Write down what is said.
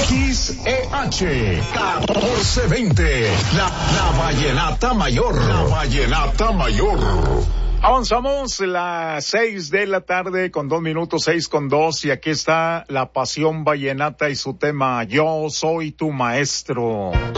XEH 1420, la Vallenata Mayor. La Vallenata Mayor. Avanzamos las 6 de la tarde con 2 minutos, 6:02, y aquí está la Pasión Vallenata y su tema Yo soy tu maestro.